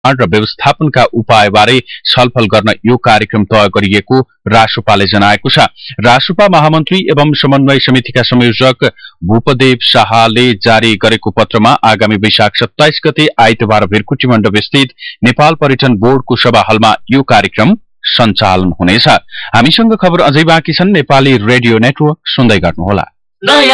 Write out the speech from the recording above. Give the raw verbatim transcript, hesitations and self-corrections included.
र व्यवस्थापनका उपायबारे छलफल गर्न यो कार्यक्रम तय गरिएको रासोपाले जनाएको छ। रासोपा महामन्त्री एवं समन्वय समितिका संयोजक भूपदेव शाहले जारी गरेको पत्रमा आगामी वैशाख सत्ताइस गते आइतबार भिरकुटी मण्डप स्थित नेपाल पर्यटन बोर्डको सभा हलमा यो कार्यक्रम सञ्चालन हुनेछ। हामीसँग खबर अझै बाँकी छन्। नेपाली रेडियो नेटवर्क सुन्दै गर्नुहोला।